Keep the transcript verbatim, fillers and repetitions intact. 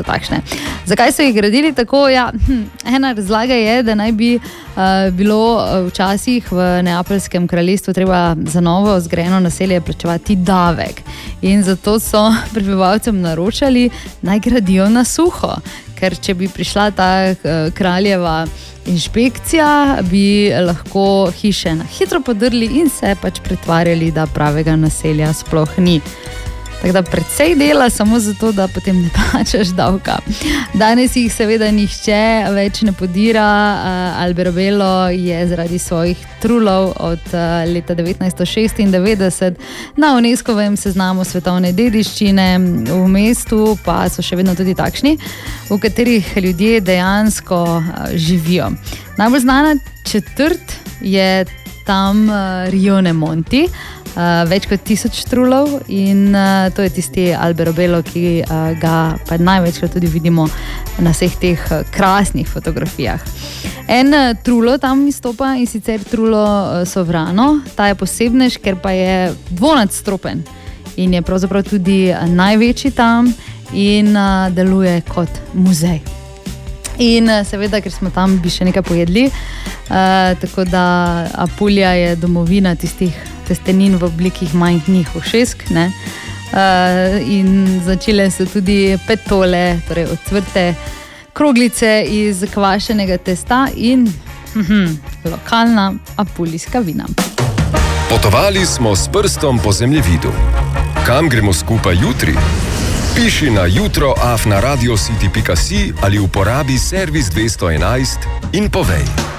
takšne. Zakaj so jih gradili tako? Ja, hm, ena razlaga je, da naj bi uh, bilo včasih v Neapeljskem kraljestvu treba za novo zgrajeno naselje plačevati davek. In zato so prebivalcem naročali, naj gradijo na suho. Ker če bi prišla ta uh, kraljeva inšpekcija, bi lahko hiše na hitro podrli in se pač pretvarjali, da pravega naselja sploh ni. Tako da precej dela samo zato, da potem ne plačaš davka. Danes jih seveda nihče več ne podira. Alberobello je zaradi svojih trulov od leta devetnajststo šestindevetdeset na UNESCOvem seznamu svetovne dediščine. V mestu pa so še vedno tudi takšni, v katerih ljudje dejansko živijo. Najbolj znana četrt je tam Rione Monti. Uh, več kot tisoč trulov in uh, to je tisti Alberobello, ki uh, ga pa največkrat tudi vidimo na vseh teh uh, krasnih fotografijah. En uh, trulo tam izstopa in sicer trulo uh, Sovrano. Ta je posebnež, ker pa je dvonadstropen in je pravzaprav tudi uh, največji tam in uh, deluje kot muzej. In uh, seveda, ker smo tam, bi še nekaj pojedli, uh, tako da Apulija je domovina tistih testenin v obliki manjih ušesk, ne? Uh, in začele so tudi petole, torej ocvrte kroglice iz kvašenega testa in hm, lokalna apulijska vina. Potovali smo s prstom po zemljevidu. Kam gremo skupaj jutri? Piši na jutro afna radiocity pika si ali uporabi servis dvesto enajst in povej.